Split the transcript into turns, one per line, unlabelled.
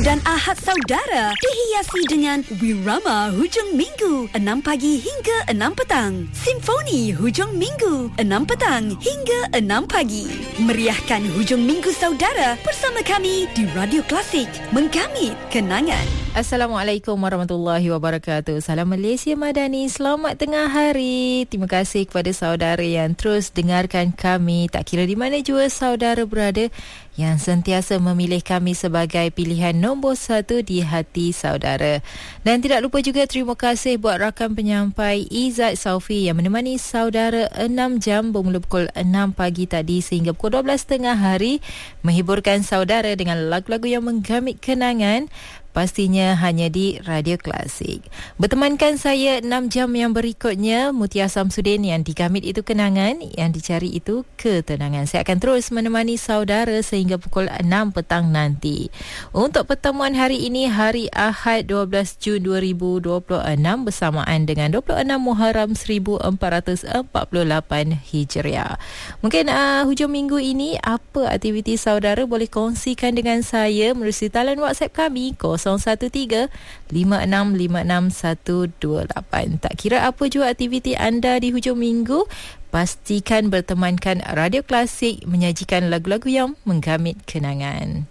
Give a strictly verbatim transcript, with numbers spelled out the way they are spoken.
dan Ahad Saudara dihiasi dengan Wirama Hujung Minggu enam pagi hingga enam petang, Simfoni Hujung Minggu enam petang hingga enam pagi. Meriahkan Hujung Minggu Saudara bersama kami di Radio Klasik, menggamit kenangan.
Assalamualaikum warahmatullahi wabarakatuh. Salam Malaysia Madani. Selamat tengah hari. Terima kasih kepada saudara yang terus dengarkan kami, tak kira di mana jua saudara berada, yang sentiasa memilih kami sebagai pilihan nombor satu di hati saudara. Dan tidak lupa juga terima kasih buat rakan penyampai Izzat Saufi yang menemani saudara enam jam bermula pukul enam pagi tadi sehingga pukul dua belas tengah hari, menghiburkan saudara dengan lagu-lagu yang menggamit kenangan, pastinya hanya di Radio Klasik. Bertemankan saya enam jam yang berikutnya, Mutia Samsudin, yang digamit itu kenangan, yang dicari itu ketenangan. Saya akan terus menemani saudara sehingga pukul enam petang nanti. Untuk pertemuan hari ini, hari Ahad dua belas Jun dua ribu dua puluh enam bersamaan dengan dua puluh enam Muharram seribu empat ratus empat puluh lapan Hijriah. Mungkin uh, hujung minggu ini, apa aktiviti saudara boleh kongsikan dengan saya melalui talian WhatsApp kami kosong satu tiga lima enam lima enam satu dua lapan. Tak kira apa jua aktiviti anda di hujung minggu, pastikan bertemankan Radio Klasik menyajikan lagu-lagu yang menggamit kenangan.